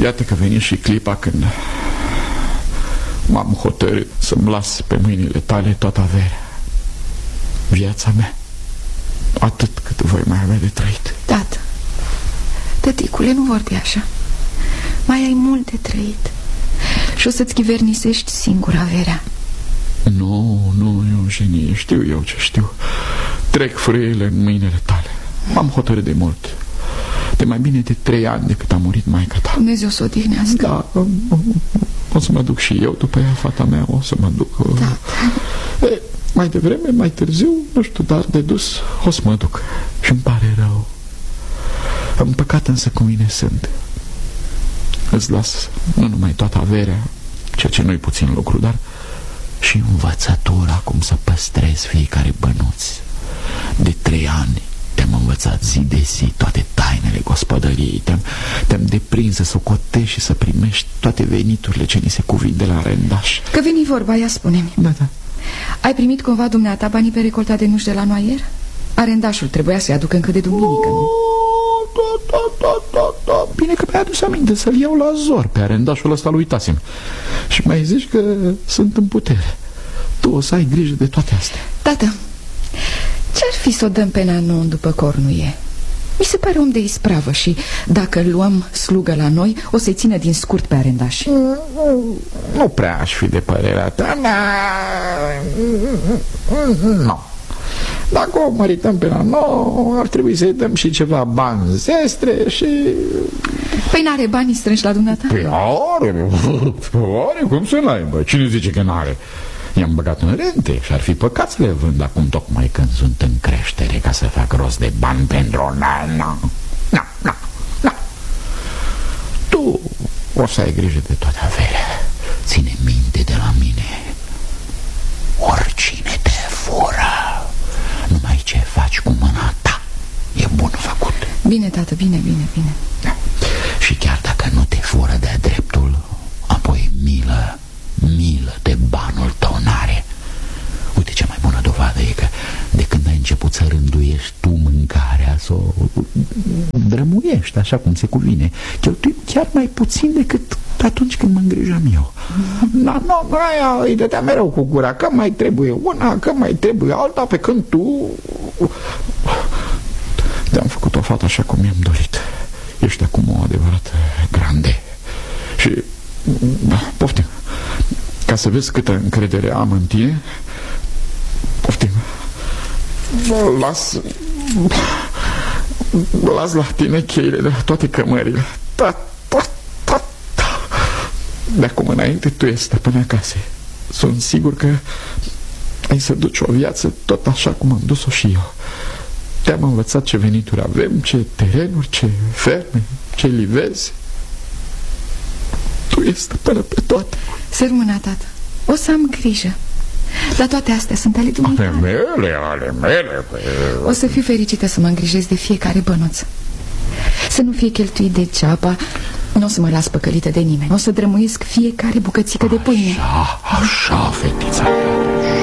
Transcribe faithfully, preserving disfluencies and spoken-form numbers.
Iată că veni și clipa când m-am hotărât să-mi las pe mâinile tale toată averea, viața mea, atât cât voi mai avea de trăit. Tată, tăticule, nu vorbi așa. Mai ai mult de trăit și o să-ți chivernisești singur averea. Nu, nu, Eugenie, știu eu ce știu. Trec frâiele în mâinile tale. M-am hotărât de mult. De mai bine de trei ani de cât a murit maica ta. Dumnezeu să o odihnească. Da, o să mă duc și eu după ea, fata mea. O să mă duc. Da. E, mai devreme, mai târziu, nu știu, dar de dus o să mă duc. Și îmi pare rău. Am păcat, însă cu mine sunt. Îți las nu numai toată averea, ceea ce nu-i puțin lucru, dar și învățătura cum să păstrezi fiecare bănuț. De trei ani te-am învățat zi de zi toate tainele gospodăriei. Te-am te-am deprins să socotești și să primești toate veniturile ce ni se cuvin de la rendaș. Că veni vorba, ia spune-mi. Da, da. Ai primit cumva dumneata banii pe recolta de nuși de la Noaier? Arendașul trebuia să-i aducă încă de duminică, nu? Da, da, da, da, da. Bine că mi-ai adus aminte să-l iau la zor. Pe arendașul ăsta l uitasem. Și mai zici că sunt în putere. Tu o să ai grijă de toate astea. Tată, ce-ar fi să o dăm pe Nanon după cornuie? Mi se pare om de ispravă și dacă luăm slugă la noi, o să-i țină din scurt pe arendaș. Nu, nu prea aș fi de părerea ta. Nu. Dacă o mărităm pe Nanon, ar trebui să-i dăm și ceva bani zestre și... Păi n-are banii strânși la dumneata? Păi are, are, cum să n-aibă? Cine zice că n-are? I-am băgat în rente și ar fi păcat să le vând acum, tocmai când sunt în creștere, ca să fac rost de bani pentru o nana. Na, na, na. Tu o să ai grijă de toate averea. Ține minte de la mine. Oricine te fură, numai ce faci cu mâna ta e bun făcut. Bine, tată, bine, bine, bine. Da. Și chiar dacă nu te fură de-a dreptul, apoi milă, milă de banul tău n-are. Uite, cea mai bună dovadă e că de când ai început să rânduiești tu mâncarea, să o drămuiești așa cum se cuvine, cheltui chiar mai puțin decât atunci când mă îngrijam eu. Na, no, aia îi dădea mereu cu gura, că mai trebuie una, că mai trebuie alta, pe când tu te-am făcut o fată așa cum mi-am dorit. Ești acum o adevărată grande. Și poftim, ca să vezi câtă încredere am în tine, poftim, las las la tine cheile de la toate cămările. Ta, ta, ta, ta. De acum înainte tu ești stăpâna casei. Sunt sigur că ai să duci o viață tot așa cum am dus-o și eu. Te-am învățat ce venituri avem, ce terenuri, ce ferme, ce livezi. Tu ești stăpână pe toate. Sărmâna, tată, o să am grijă. Dar toate astea sunt ale dumneavoastră. Ale mele, ale mele. O să fiu fericită să mă îngrijesc de fiecare bănuț. Să nu fie cheltuit degeaba. Nu o să mă las păcălită de nimeni. O să drămuiesc fiecare bucățică de pâine. Așa, așa, fetița.